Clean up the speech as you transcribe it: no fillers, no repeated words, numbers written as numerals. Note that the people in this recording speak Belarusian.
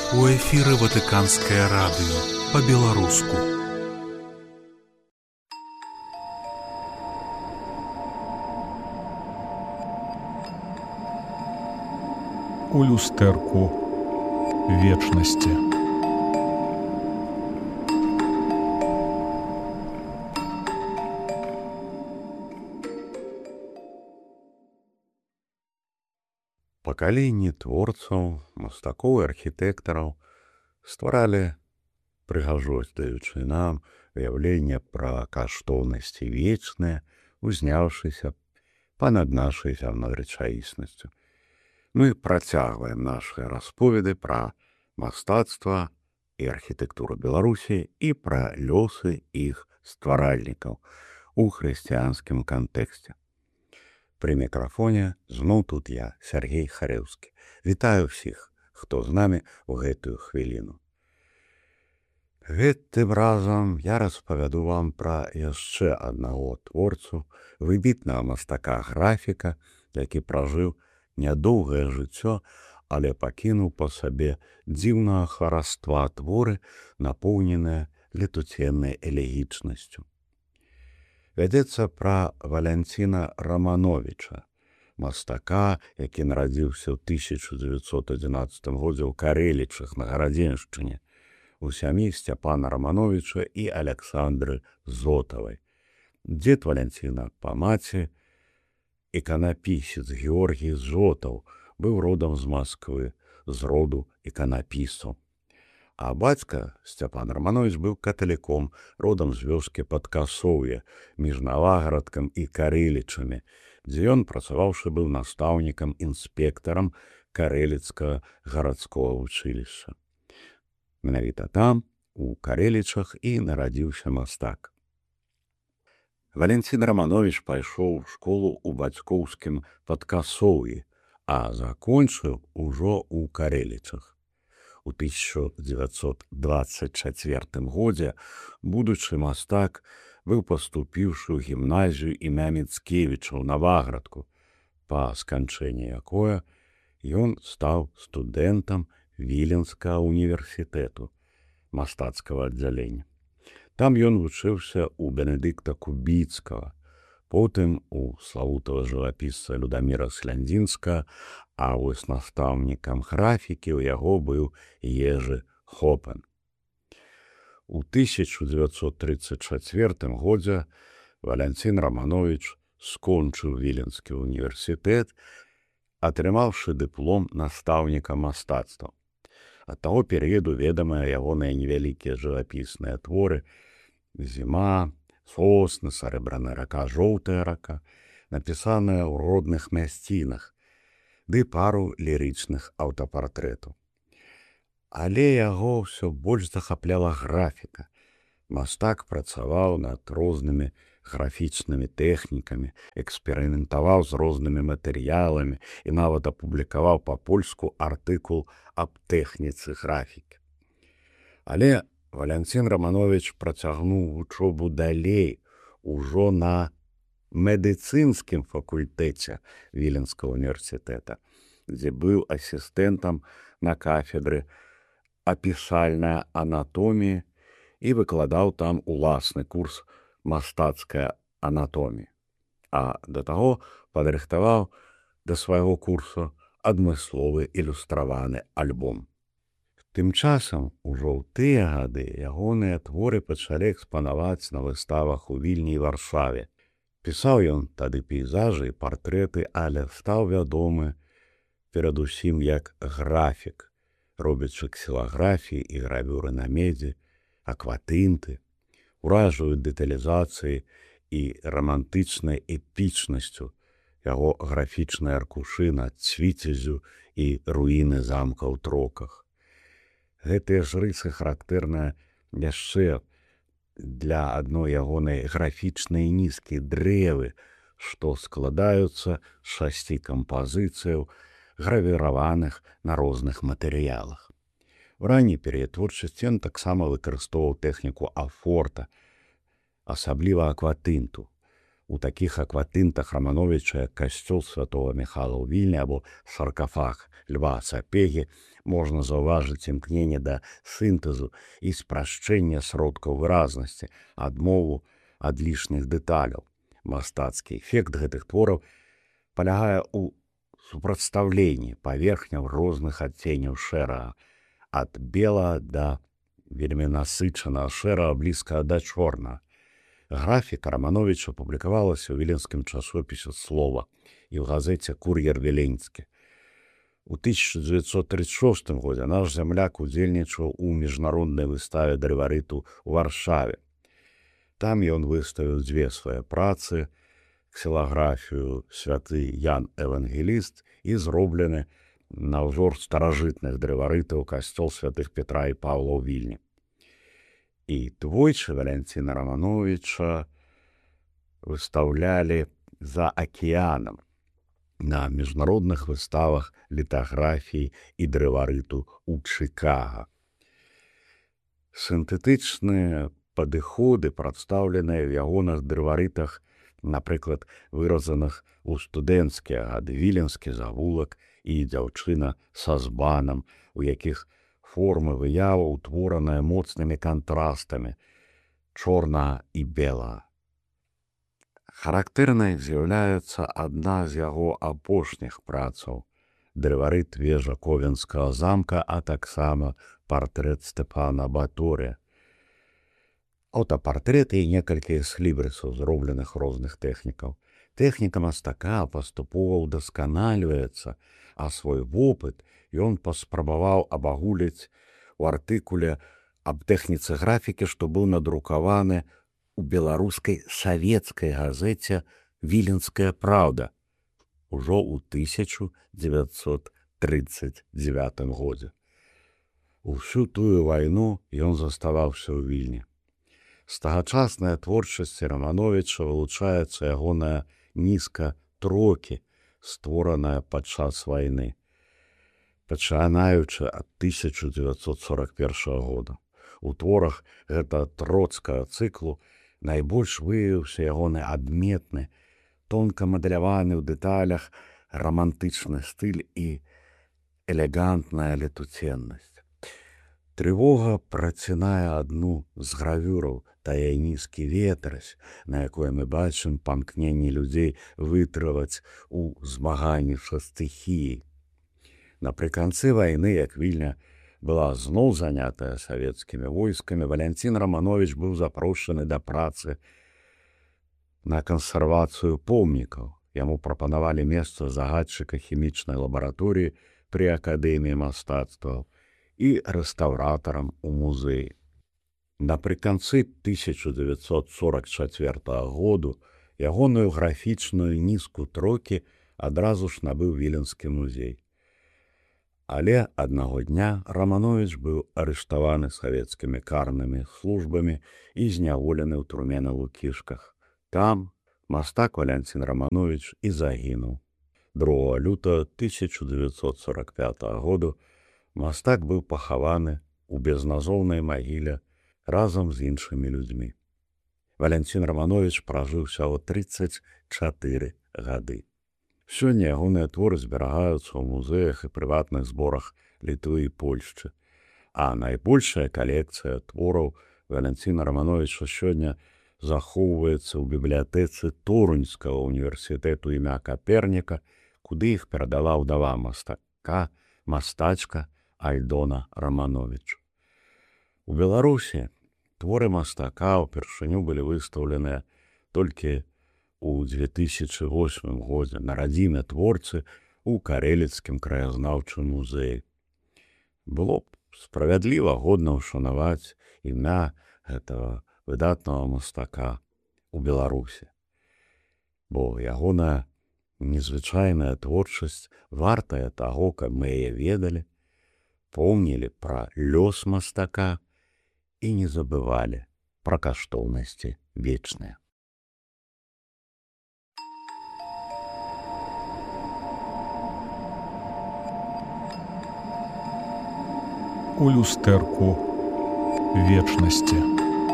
У эфіры Ватыканскае радыё па-беларуску. У люстэрку вечнасці. Пакаленні творцаў, мастакоў і архітэктараў стваралі, прыгажосць даючы нам, уяўленне пра каштоўнасці вечныя, узняўшыся панад нашай зямной рэчаіснасцю. Мы працягваем нашыя расповеды пра мастацтва і архітэктуру Беларусі і пра лёсы іх стваральнікаў у хрысціянскім кантэксце. Пры мікрафоне зноў тут я, Сергей Харэўскі. Вітаю ўсіх, хто з намі ў гэтую хвіліну. Гэтым разам я распавяду вам пра яшчэ аднаго творцу, выбітнага мастака-графіка, які пражыў нядоўгае жыццё, але пакінуў па сабе дзіўнага хараства творы, напоўненыя летуценнай элегічнасцю. Вядзецца пра Валянціна Рамановіча, мастака, які нарадзіўся ў 1911 годзе ў Карэлічах на Гарадзеншчыне, у сям'і Сцяпана Рамановіча і Аляксандры Зотавай. Дзед Валянціна па маці, іканапісец Георгій Зотаў, быў родам з Масквы, з роду іканапісцаў. А бацька Сцяпан Рамановіч быў каталіком, родам з вёскі Падкасоўе, між Наваградкам і Карэлічамі, дзе ён, працаваўшы, быў настаўнікам, інспектарам Карэліцкага гарадскога вучылішча. Менавіта там, у Карэлічах, і нарадзіўся мастак. Валянцін Рамановіч пайшоў у школу ў бацькоўскім Падкасоўі, а закончыў ужо ў Карэлічах. У 1924 годзе будучы мастак быў паступіўшы ў гімназію імя Міцкевіча ў Наваградку, па сканчэнні якое ён стаў студэнтам Віленскага універсітэту мастацкага аддзялення. Там ён вучыўся ў Бенедыкта Кубіцкага, потым у славутага жывапісца Людаміра Сляндзінскага, а вось настаўнікам графікі ў яго быў Ежы Хопен. У 1934 годзе Валянцін Рамановіч скончыў Віленскі універсітэт, атрымаўшы дыплом настаўніка мастацтва. Ад таго перыяду ведамыя ягоныя невялікія жывапісныя творы «Зіма», «Сосны», «Сарэбраная рака», «Жоўтая рака», напісаныя ў родных мясцінах, ды пару лірычных аўтапартрэтаў. Але яго ўсё больш захапляла графіка. Мастак працаваў над рознымі графічнымі тэхнікамі, эксперыментаваў з рознымі матэрыяламі і нават апублікаваў па-польску артыкул аб тэхніцы графікі. Але Валянцін Рамановіч працягнуў вучобу далей, ужо на медыцынскім факультэце Віленскага універсітэта, дзе быў асістэнтам на кафедры апісальнай анатоміі і выкладаў там уласны курс мастацкай анатоміі. А да таго падрыхтаваў да свайго курсу адмысловы ілюстраваны альбом. Тым часам, ужо ў тыя гады, ягоныя творы пачалі экспанаваць на выставах у Вільні і Варшаве. Пісаў ён тады пейзажы і партрэты, але стаў вядомы перадусім як графік, робячы ксілаграфіі і гравюры на медзі, акватынты, уражваюць дэталізацыі і рамантычнай эпічнасцю яго графічныя аркушы над Цвіцезю і руіны замка ў Троках. Гэтыя ж рысы характэрныя яшчэ для адной ягонай графічнай нізкі дрэвы, што складаюцца з 6 кампазіцыяў, гравіраваных на розных матэрыялах. У ранні перыяд творчасці ён таксама выкарыстоўваў тэхніку афорта, асабліва акватынту. У такіх акватынтах Рамановича, як касцёл святого Михала ў Вільні або саркафаг Льва Сапегі, можна заўважыць імкненне да сінтэзу і спрашчэння сродкаў выразнасці, адмову ад лішніх дэталяў. Мастацкі эфект гэтых твораў палягае ў супрацьстаўленні паверхняў розных адценняў шэрага, ад белага да вельмі насычанага шэрага, блізкага да чорнага. Графіка Рамановича публікавалася ў віленскім часопісе «Слова» і ў газеце «Кур'ер Віленскі». У 1936 годзе наш зямляк удзельнічаў у міжнароднай выставе дрыварыту ў Варшаве. Там ён выставіў дзве свае працы, ксілаграфію «Святы Ян Евангеліст» і зроблены на ўзор старажытных дрыварытаў касцёл святых Петра і Паўла ў Вільні. І двойчы Валянціна Рамановича выстаўлялі за акіянам на міжнародных выставах літаграфіі і дрыварыту ў Чыкага. Сінтэтычныя падыходы прадстаўленыя ў ягоных дрыварытах, напрыклад, выразаных у студэнцкія гады «Віленскі завулак» і «Дзяўчына са збанам», у якіх формы выява ўтвораныя моцнымі кантрастамі чорнага і белага. Характэрнай з'яўляецца адна з яго апошніх працаў — дрыварыт вежа Ковенскага замка, а таксама партрэт Степана Баторыя. Аўтапартрэты і некалькі эслібрысаў, зробленых розных тэхнікаў. Тэхніка мастака паступова ўдасканальваецца, а свой вопыт ён паспрабаваў абагуліць у артыкуле аб тэхніцы графікі, што быў надрукаваны ў беларускай савецкай газеце «Віленская праўда» ужо ў 1939 годзе. Усю тую вайну ён заставаўся ў Вільні. З тагачасная творчасці Рамановича вылучаецца ягоная нізка трокі, створаная падчас вайны, пачынаючы ад 1941 года. У творах гэта троцкага цыклу найбольш выявіўся ягоны адметны, тонка мадэляваны ў дэталях рамантычны стыль і элегантная летуценнасць. Трывога працінае адну з гравюраў «Таяніскі ветразь», на якой мы бачым памкненне людзей вытрываць у змаганні са стыхіяй. Напрыканцы вайны, як Вільня была зноў занятая савецкімі войскамі, Валянцін Раманович быў запрошаны да працы на кансервацыю помнікаў. Яму прапанавалі месца загадчыка хімічнай лабараторыі пры Акадэміі мастацтваў і рэстаўратарам у музеі. Напрыканцы 1944 году ягоную графічную нізку трокі адразу ж набыў Віленскі музей. Але аднаго дня Раманович быў арыштаваны савецкімі карнымі службамі і зняволены ў турме на Лукішках. Там мастак Валянцін Раманович і загінуў. 2 лютага 1945 году мастак быў пахаваны ў безназоўнай магіле разам з іншымі людзьмі. Валянцін Раманович пражыў усяго 34 гады. Сёння ягоныя творы зберагаюцца ў музеях і прыватных зборах Літвы і Польшчы, а найбольшая калекцыя твораў Валянціна Рамановича сёння захоўваецца ў бібліятэцы Торуньскага універсітэту імя Каперніка, куды іх перадала ўдава мастачка Альдона Раманович. У Беларусі творы мастака ўпершыню былі выстаўленыя толькі у 2008 годзе на радзіме творцы ў Карэліцкім краязнаўчым музеі. Было б справядліва годна ўшанаваць імя гэтага выдатнага мастака ў Беларусі, бо ягоная незвычайная творчасць вартая таго, каб мы яе ведалі, помнілі пра лёс мастака і не забывалі пра каштоўнасці вечныя. У люстэрку вечнасці.